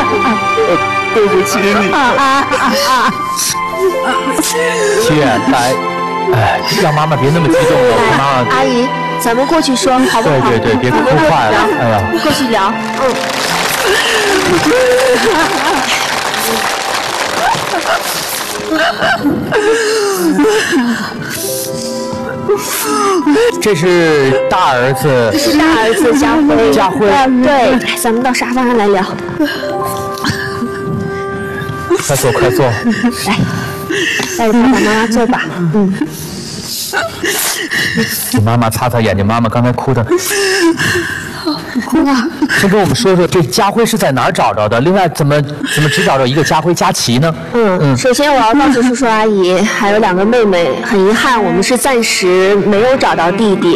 对不起你。 七月，来，哎，让妈妈别那么激动了，我妈妈。 阿姨，咱们过去说好不好？ 对，别哭坏了。哎呀， 过去聊。 这是大儿子。 这是大儿子家辉。 家辉。 对，咱们到沙发上来聊。 快坐。 来，带着爸爸妈妈坐吧。 给妈妈擦擦眼睛，妈妈刚才哭的。 哭了。 先跟我们说说，这家辉是在哪儿找着的？另外，怎么只找着一个家辉佳琪呢？ 首先我要告诉叔叔阿姨，还有2个妹妹，很遗憾，我们是暂时没有找到弟弟。